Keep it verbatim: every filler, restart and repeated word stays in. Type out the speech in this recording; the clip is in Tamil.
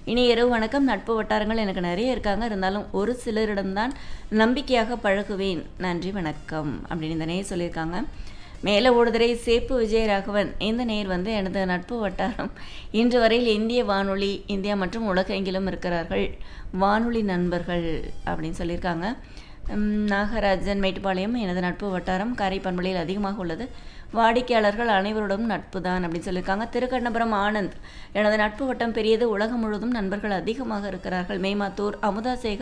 இனி இரவு வணக்கம். நட்பு வட்டாரங்கள் எனக்கு நிறைய இருக்காங்க. இருந்தாலும் ஒரு சிலரிடம்தான் நம்பிக்கையாக பழகுவேன். நன்றி வணக்கம் அப்படின்னு இந்த நேயர் சொல்லியிருக்காங்க. மேலே ஓடுதுறை சேப்பு விஜயராகவன் இந்த நேர் வந்து எனது நட்பு வட்டாரம் இன்று வரையில் இந்திய வானொலி இந்தியா மற்றும் உலகெங்கிலும் இருக்கிறார்கள் வானொலி நண்பர்கள் அப்படின்னு சொல்லியிருக்காங்க. நாகராஜன் மேட்டுப்பாளையம் எனது நட்பு வட்டாரம் காரை பண்பலையில் அதிகமாக உள்ளது. வாடிக்கையாளர்கள் அனைவரோடும் நட்பு தான் அப்படின்னு சொல்லியிருக்காங்க. திருக்கண்ணபுரம் ஆனந்த் எனது நட்பு வட்டம் பெரியது. உலகம் முழுவதும் நண்பர்கள் அதிகமாக இருக்கிறார்கள். மேமாத்தூர் அமுதா சேகர்